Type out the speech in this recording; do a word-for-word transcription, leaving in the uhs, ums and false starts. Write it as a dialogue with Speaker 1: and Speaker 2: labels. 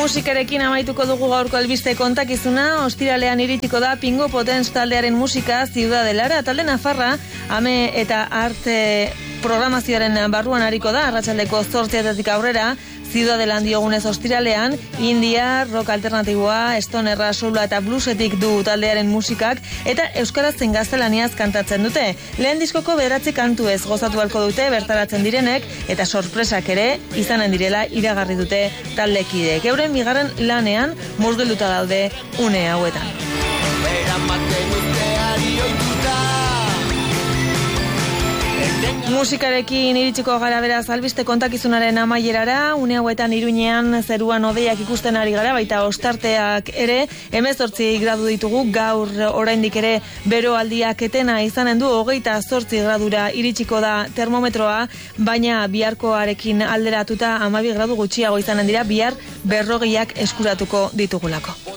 Speaker 1: Musikarekin amaituko dugu gaurko albiste kontakizuna. Ostiralean iritsiko da Pingo Potens taldearen musika Ziudadelara. Talde nafarra ame eta arte programazioaren barruan ariko da. Arratsaldeko zortzietatik aurrera Ziudadelan diogunez ostiralean, India, rock alternatiboa, stonerra, soula eta bluesetik du taldearen musikak eta euskaraz zein gaztelaniaz kantatzen dute. Lehen diskoko bederatzi kantu ez gozatu halko dute bertaratzen direnek eta sorpresak ere izanen direla iragarri dute taldekideek. Euren bigarren lanean murgilduta daude une hauetan. Musikarekin iritsiko gara beraz albiste kontakizunaren amaierara, une hauetan Iruñean zeruan hodeiak ikusten ari gara, baita ostarteak ere, hemezortzi gradu ditugu, gaur oraindik ere beroaldiak etena izanen du, hogeita zortzi gradura iritsiko da termometroa, baina biharkoarekin alderatuta hamabi gradu gutxiago izanen dira, bihar berrogeiak eskuratuko ditugulako.